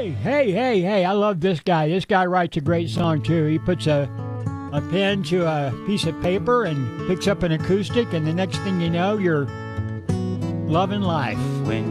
Hey, I love this guy. This guy writes a great song, too. He puts a pen to a piece of paper and picks up an acoustic, and the next thing you know, you're loving life. When